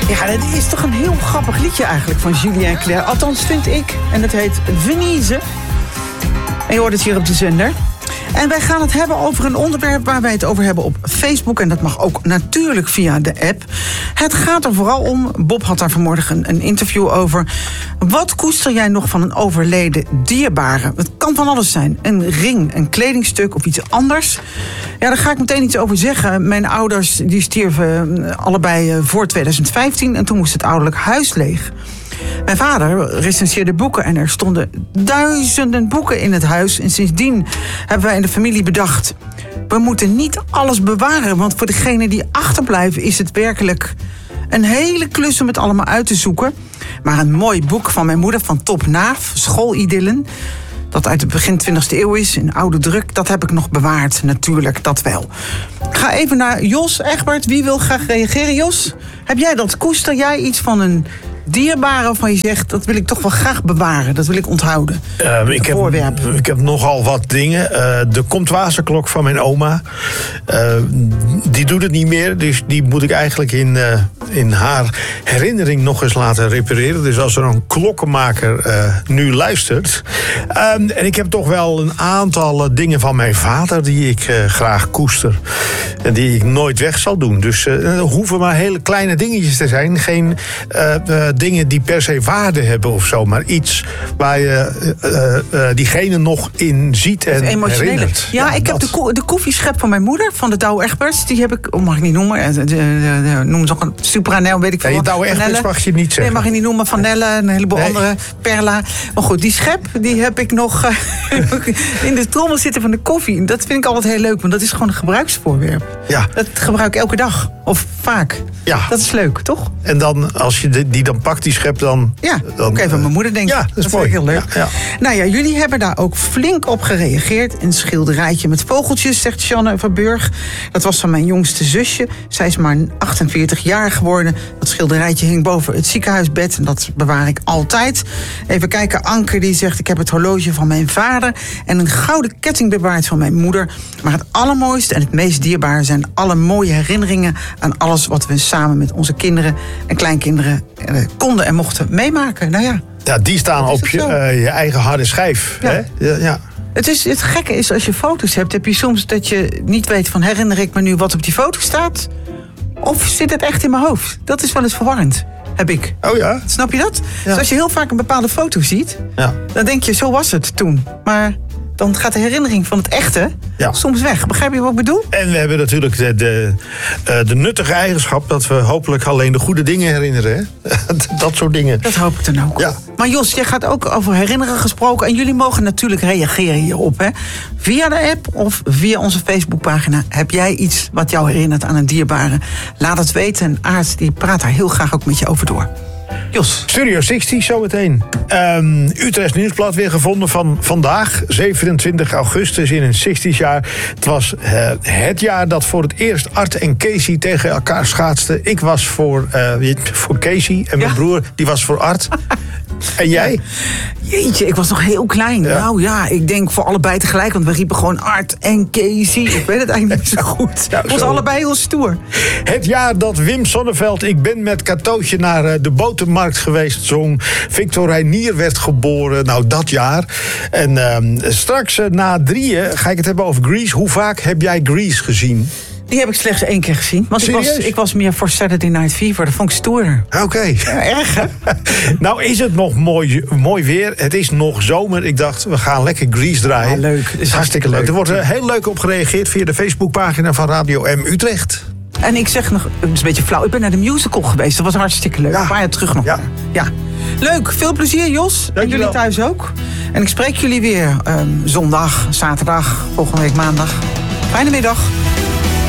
Ja, dat is toch een heel grappig liedje eigenlijk van Julien Clerc. Althans, vind ik. En het heet Venise. En je hoort het hier op de zender. En wij gaan het hebben over een onderwerp waar wij het over hebben op Facebook. En dat mag ook natuurlijk via de app. Het gaat er vooral om, Bob had daar vanmorgen een interview over. Wat koester jij nog van een overleden dierbare? Het kan van alles zijn. Een ring, een kledingstuk of iets anders. Ja, daar ga ik meteen iets over zeggen. Mijn ouders die stierven allebei voor 2015. En toen moest het ouderlijk huis leeg. Mijn vader recenseerde boeken en er stonden duizenden boeken in het huis. En sindsdien hebben wij in de familie bedacht, we moeten niet alles bewaren. Want voor degene die achterblijven is het werkelijk een hele klus om het allemaal uit te zoeken. Maar een mooi boek van mijn moeder, van Top Naaf, Schoolidyllen, dat uit het begin 20e eeuw is, in oude druk, dat heb ik nog bewaard, natuurlijk, dat wel. Ik ga even naar Jos Egbert. Wie wil graag reageren? Jos, heb jij dat? Koester jij iets van een dierbare waarvan je zegt, dat wil ik toch wel graag bewaren, dat wil ik onthouden? Ik heb nogal wat dingen. De Comtoiseklok van mijn oma, die doet het niet meer, dus die moet ik eigenlijk in haar herinnering nog eens laten repareren. Dus als er een klokkenmaker nu luistert. En ik heb toch wel een aantal dingen van mijn vader die ik graag koester en die ik nooit weg zal doen. Dus er hoeven maar hele kleine dingetjes te zijn. Geen dingen die per se waarde hebben of zo, maar iets waar je diegene nog in ziet en herinnert. Ja, ik heb de koffieschep van mijn moeder, van de Douwe Egberts. Die heb ik, mag ik niet noemen, noem het ook een Supranel, weet ik veel. Ja, Douwe Egberts mag je niet zeggen. Nee, mag je niet noemen, Van Nelle en een heleboel andere, Perla. Maar goed, die schep, die heb ik nog in de trommel zitten van de koffie. Dat vind ik altijd heel leuk, want dat is gewoon een gebruiksvoorwerp. Ja. Dat gebruik ik elke dag, of vaak. Ja. Dat is leuk, toch? En dan, als je die dan pakt, die schep, dan... Ja, ook even aan mijn moeder denken. Ja, dat is mooi. Heel leuk. Ja. Nou ja, jullie hebben daar ook flink op gereageerd. Een schilderijtje met vogeltjes, zegt Janne van Burg. Dat was van mijn jongste zusje. Zij is maar 48 jaar geworden. Dat schilderijtje hing boven het ziekenhuisbed. En dat bewaar ik altijd. Even kijken, Anke die zegt, ik heb het horloge van mijn vader en een gouden ketting bewaard van mijn moeder. Maar het allermooiste en het meest dierbare zijn alle mooie herinneringen aan alles wat we samen met onze kinderen en kleinkinderen konden en mochten meemaken. Nou ja. Ja, die staan op je eigen harde schijf. Ja. Hè? Ja. Het gekke is, als je foto's hebt, heb je soms dat je niet weet van, herinner ik me nu wat op die foto staat? Of zit het echt in mijn hoofd? Dat is wel eens verwarrend, heb ik. Oh ja? Snap je dat? Ja. Dus als je heel vaak een bepaalde foto ziet, dan denk je, zo was het toen. Maar dan gaat de herinnering van het echte soms weg. Begrijp je wat ik bedoel? En we hebben natuurlijk de nuttige eigenschap dat we hopelijk alleen de goede dingen herinneren. Hè? Dat soort dingen. Dat hoop ik dan ook. Ja. Maar Jos, jij gaat ook over herinneren gesproken. En jullie mogen natuurlijk reageren hierop. Hè? Via de app of via onze Facebookpagina. Heb jij iets wat jou herinnert aan een dierbare? Laat het weten. En Aart die praat daar heel graag ook met je over door. Jos. Studio 60 zometeen. Utrecht Nieuwsblad weer gevonden van vandaag, 27 augustus in een 60's jaar. Het was het jaar dat voor het eerst Art en Casey tegen elkaar schaatsten. Ik was voor Casey en mijn broer die was voor Art. En jij? Jeetje, ik was nog heel klein. Ja. Nou ja, ik denk voor allebei tegelijk. Want we riepen gewoon Art en Casey. Ik weet het eigenlijk niet zo goed. Ja, het was allebei heel stoer. Het jaar dat Wim Sonneveld, ik ben met Katootje naar de botermarkt geweest, zong. Victor Reinier werd geboren. Nou, dat jaar. En straks na 3 ga ik het hebben over Grease. Hoe vaak heb jij Grease gezien? Die heb ik slechts 1 keer gezien. Want ik was meer voor Saturday Night Fever. Dat vond ik stoerder. Oké. Ja, erg, hè? Nou is het nog mooi weer. Het is nog zomer. Ik dacht, we gaan lekker Grease draaien. Ja, leuk. Is hartstikke leuk. Er wordt heel leuk op gereageerd via de Facebookpagina van Radio M Utrecht. En ik zeg nog, het is een beetje flauw, ik ben naar de musical geweest. Dat was hartstikke leuk. Een paar jaar terug nog. Ja. Leuk, veel plezier Jos. En jullie thuis ook. En ik spreek jullie weer zondag, zaterdag, volgende week maandag. Fijne middag.